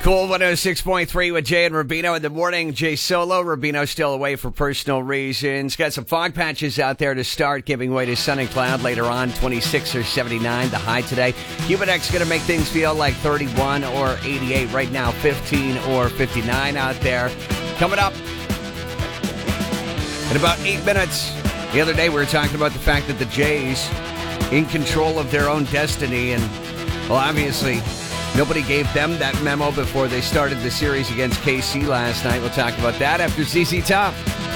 Cool 106.3 with Jay and Rubino in the morning. Jay solo. Rubino still away for personal reasons. Got some fog patches out there to start, giving way to sun and cloud later on. 26 or 79, the high today. Humidex going to make things feel like 31 or 88. Right now, 15 or 59 out there. Coming up in about 8 minutes. The other day, we were talking about the fact that the Jays in control of their own destiny. And, well, obviously, nobody gave them that memo before they started the series against KC last night. We'll talk about that after ZZ Top.